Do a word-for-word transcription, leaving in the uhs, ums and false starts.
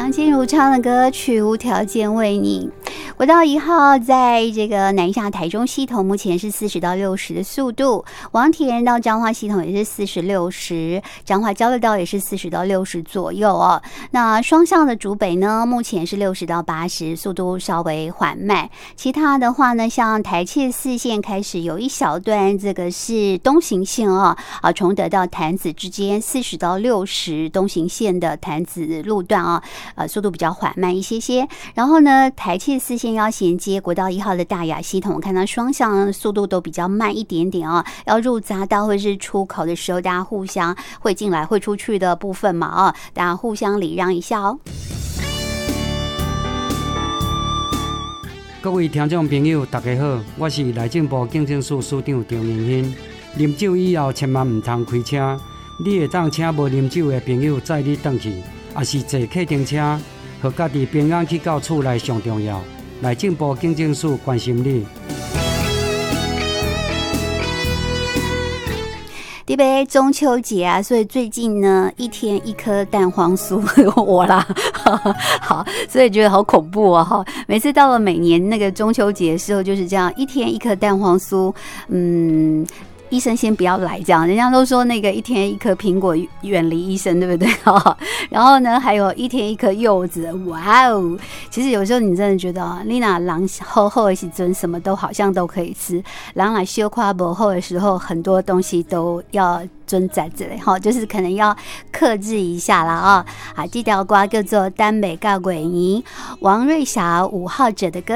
梁静茹唱的歌曲《无条件为你》。国道一号在这个南下台中系统目前是四十到六十的速度，王田到彰化系统也是四十六十，彰化交流道也是四十到六十左右哦。那双向的竹北呢，目前是六十到八十，速度稍微缓慢。其他的话呢，像台七四线开始有一小段，这个是东行线哦，啊，崇德到潭子之间四十到六十，东行线的潭子路段啊，呃，速度比较缓慢一些些。然后呢，台七四线要衔接国道一号的大雅系统，我看到双向速度都比较慢一点点啊。要入匝道或是出口的时候，大家互相会进来会出去的部分嘛啊，大家互相礼让一下哦。 各位听众朋友，大家好，我是内政部警政署署长张明兴。啉酒以后，千万唔通开车。你会当请无啉酒的朋友载你返去，也是坐客停车，和家己平安去到厝内上重要。内政部警政署关心你。 因为中秋节啊，所以最近呢，一天一颗蛋黄酥，我啦，好，所以觉得好恐怖啊！哈，每次到了每年那个中秋节的时候，就是这样，一天一颗蛋黄酥，嗯。医生先不要来，这样人家都说那个一天一颗苹果远离医生，对不对？然后呢，还有一天一颗柚子，哇哦！其实有时候你真的觉得啊，你那狼厚厚的时阵，什么都好像都可以吃；狼来修夸不厚的时候，很多东西都要尊在这里哈，就是可能要克制一下啦啊！啊，这条歌叫做《丹北告鬼尼》，王瑞霞五号者的歌。